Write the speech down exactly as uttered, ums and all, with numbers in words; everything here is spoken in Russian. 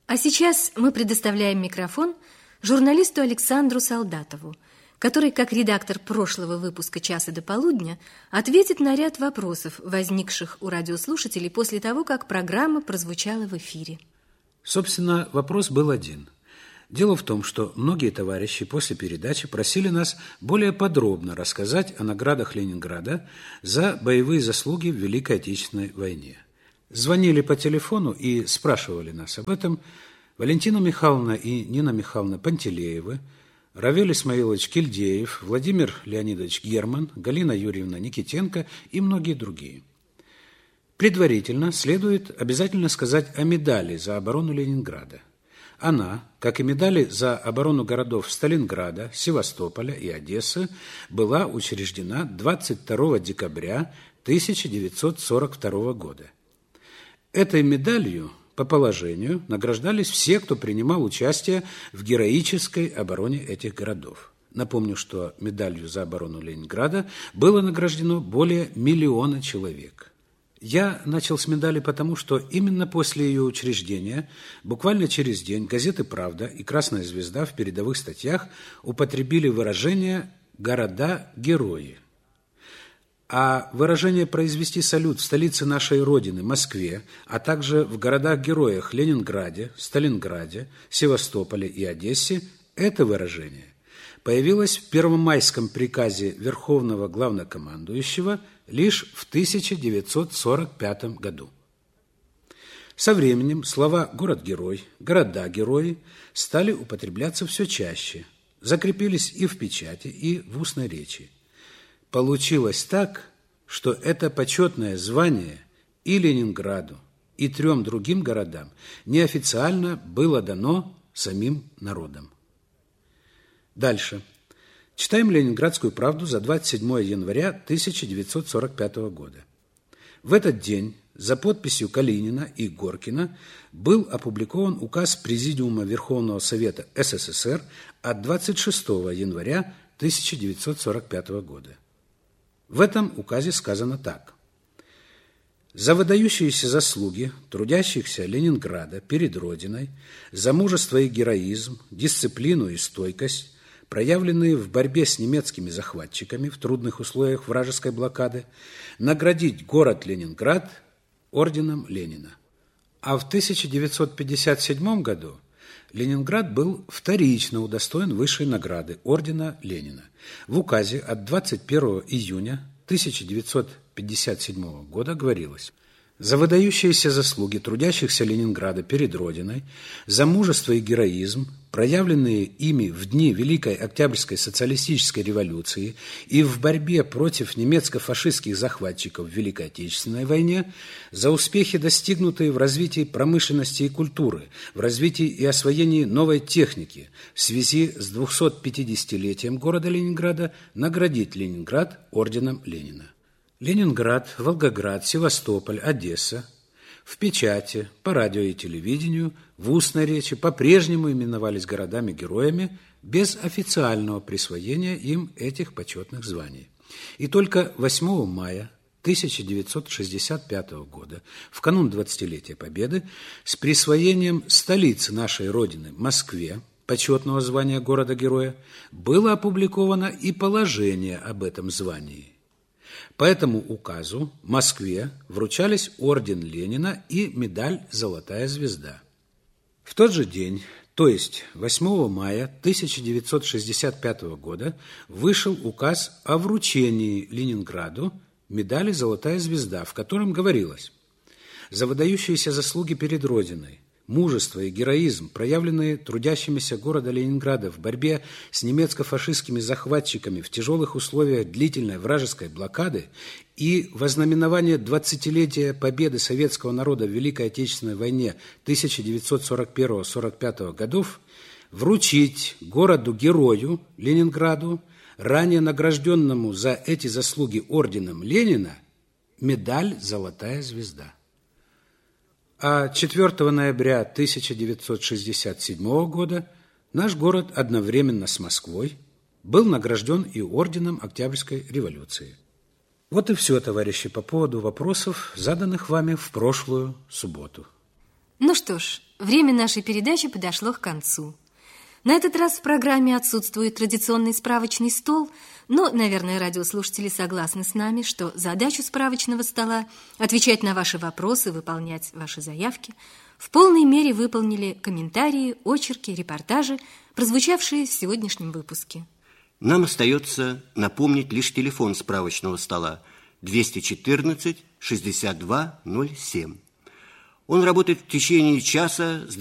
А сейчас мы предоставляем микрофон журналисту Александру Солдатову, который, как редактор прошлого выпуска «Часа до полудня», ответит на ряд вопросов, возникших у радиослушателей после того, как программа прозвучала в эфире. Собственно, вопрос был один. Дело в том, что многие товарищи после передачи просили нас более подробно рассказать о наградах Ленинграда за боевые заслуги в Великой Отечественной войне. Звонили по телефону и спрашивали нас об этом Валентина Михайловна и Нина Михайловна Пантелеевы, Равель Исмаилович Кильдеев, Владимир Леонидович Герман, Галина Юрьевна Никитенко и многие другие. Предварительно следует обязательно сказать о медали за оборону Ленинграда. Она, как и медали за оборону городов Сталинграда, Севастополя и Одессы, была учреждена двадцать второго декабря тысяча девятьсот сорок второго года. Этой медалью по положению награждались все, кто принимал участие в героической обороне этих городов. Напомню, что медалью за оборону Ленинграда было награждено более миллиона человек. Я начал с медали потому, что именно после ее учреждения, буквально через день, газеты «Правда» и «Красная звезда» в передовых статьях употребили выражение «города-герои». А выражение «произвести салют» в столице нашей Родины, Москве, а также в городах-героях Ленинграде, Сталинграде, Севастополе и Одессе, это выражение появилось в Первомайском приказе Верховного Главнокомандующего лишь в тысяча девятьсот сорок пятом году. Со временем слова «город-герой», «города-герои» стали употребляться все чаще, закрепились и в печати, и в устной речи. Получилось так, что это почетное звание и Ленинграду, и трем другим городам неофициально было дано самим народом. Дальше. Читаем «Ленинградскую правду» за двадцать седьмое января тысяча девятьсот сорок пятого года. В этот день за подписью Калинина и Горкина был опубликован указ Президиума Верховного Совета СССР от двадцать шестого января тысяча девятьсот сорок пятого года. В этом указе сказано так. За выдающиеся заслуги трудящихся Ленинграда перед Родиной, за мужество и героизм, дисциплину и стойкость, проявленные в борьбе с немецкими захватчиками в трудных условиях вражеской блокады, наградить город Ленинград орденом Ленина. А в тысяча девятьсот пятьдесят седьмом году Ленинград был вторично удостоен высшей награды ордена Ленина. В указе от двадцать первого июня тысяча девятьсот пятьдесят седьмого года говорилось: за выдающиеся заслуги трудящихся Ленинграда перед Родиной, за мужество и героизм, проявленные ими в дни Великой Октябрьской социалистической революции и в борьбе против немецко-фашистских захватчиков в Великой Отечественной войне, за успехи, достигнутые в развитии промышленности и культуры, в развитии и освоении новой техники, в связи с двухсотпятидесятилетием города Ленинграда, наградить Ленинград орденом Ленина. Ленинград, Волгоград, Севастополь, Одесса в печати, по радио и телевидению, в устной речи по-прежнему именовались городами-героями без официального присвоения им этих почетных званий. И только восьмого мая тысяча девятьсот шестьдесят пятого года, в канун двадцатилетия Победы, с присвоением столицы нашей Родины, Москве, почетного звания города-героя, было опубликовано и положение об этом звании. По этому указу Москве вручались орден Ленина и медаль «Золотая звезда». В тот же день, то есть восьмого мая тысяча девятьсот шестьдесят пятого года, вышел указ о вручении Ленинграду медали «Золотая звезда», в котором говорилось: за выдающиеся заслуги перед Родиной, мужество и героизм, проявленные трудящимися города Ленинграда в борьбе с немецко-фашистскими захватчиками в тяжелых условиях длительной вражеской блокады и во знаменование двадцатилетия победы советского народа в Великой Отечественной войне тысяча девятьсот сорок первого — сорок пятого годов, вручить городу-герою Ленинграду, ранее награжденному за эти заслуги орденом Ленина, медаль «Золотая звезда». А четвёртого ноября тысяча девятьсот шестьдесят седьмого года наш город одновременно с Москвой был награжден и орденом Октябрьской революции. Вот и все, товарищи, по поводу вопросов, заданных вами в прошлую субботу. Ну что ж, время нашей передачи подошло к концу. На этот раз в программе отсутствует традиционный справочный стол, но, наверное, радиослушатели согласны с нами, что задачу справочного стола – отвечать на ваши вопросы, выполнять ваши заявки – в полной мере выполнили комментарии, очерки, репортажи, прозвучавшие в сегодняшнем выпуске. Нам остается напомнить лишь телефон справочного стола двести четырнадцать шестьдесят два ноль семь. Он работает в течение часа с